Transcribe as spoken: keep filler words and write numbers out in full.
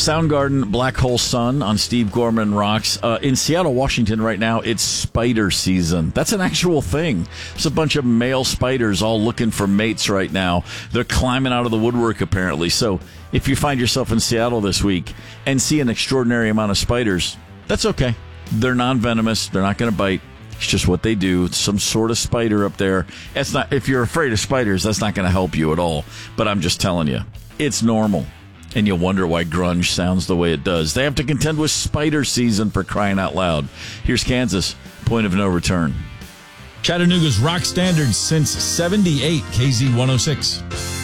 Soundgarden, Black Hole Sun on Steve Gorman Rocks. Uh, in Seattle, Washington right now, it's spider season. That's an actual thing. There's a bunch of male spiders all looking for mates right now. They're climbing out of the woodwork, apparently. So if you find yourself in Seattle this week and see an extraordinary amount of spiders, that's okay. They're non-venomous. They're not going to bite. It's just what they do. It's some sort of spider up there. It's not. If you're afraid of spiders, that's not going to help you at all. But I'm just telling you, it's normal. And you wonder why grunge sounds the way it does. They have to contend with spider season, for crying out loud. Here's Kansas, point of no return. Chattanooga's rock standard since seventy-eight, K Z one oh six.